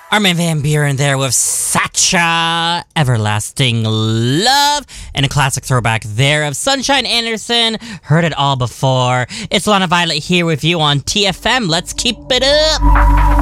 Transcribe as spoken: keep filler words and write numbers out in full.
Armin van Buuren there with Sacha, Everlasting Love, and a classic throwback there of Sunshine Anderson. Heard it all before. It's Lana Violet here with you on T F M. Let's keep it up.